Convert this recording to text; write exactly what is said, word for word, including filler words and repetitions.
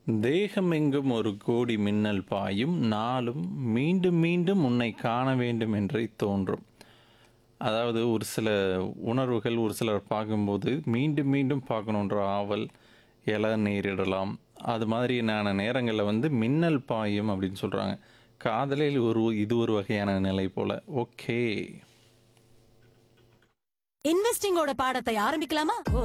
தேகமெங்கும் ஒரு கோடி மின்னல் பாயும் நாளும் மீண்டும் மீண்டும் உன்னை காண வேண்டும் என்றே தோன்றும். அதாவது ஒரு சில உணர்வுகள் ஒரு சிலர் பார்க்கும்போது மீண்டும் மீண்டும் பார்க்கணுன்ற ஆவல் எழ நேரிடலாம். அது மாதிரியான நேரங்களில் வந்து மின்னல் பாயும் அப்படின்னு சொல்கிறாங்க. காதலில் ஒரு இது ஒரு வகையான நிலை போல. ஓகே. இன்வெஸ்டிங்கோட பாடத்தை ஆரம்பிக்கலாமா? ஓ